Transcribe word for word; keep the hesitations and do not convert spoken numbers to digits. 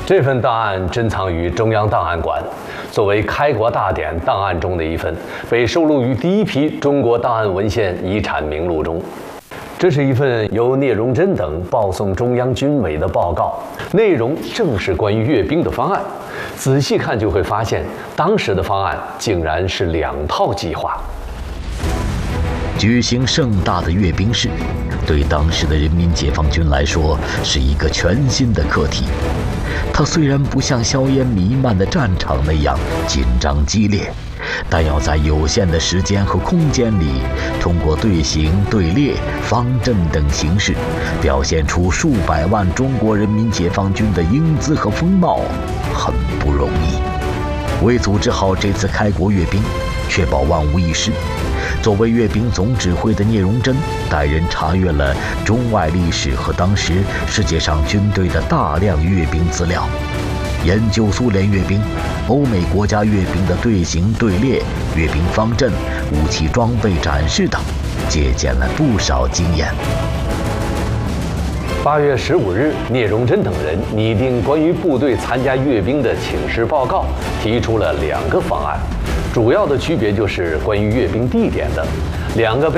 这份档案珍藏于中央档案馆，作为开国大典档案中的一份，被收录于第一批中国档案文献遗产名录中。这是一份由聂荣臻等报送中央军委的报告，内容正是关于阅兵的方案。仔细看就会发现，当时的方案竟然是两套计划。 举行盛大的阅兵式，对当时的人民解放军来说是一个全新的课题。它虽然不像硝烟弥漫的战场那样紧张激烈，但要在有限的时间和空间里，通过队形、队列、方阵等形式，表现出数百万中国人民解放军的英姿和风貌，很不容易。为组织好这次开国阅兵，确保万无一失，作为阅兵总指挥的聂荣臻带人查阅了中外历史和当时世界上军队的大量阅兵资料，研究苏联阅兵、欧美国家阅兵的队形、队列、阅兵方阵、武器装备展示等，借鉴了不少经验。 八月十五日，聂荣臻等人拟定关于部队参加阅兵的请示报告，提出了两个方案，主要的区别就是关于阅兵地点的两个被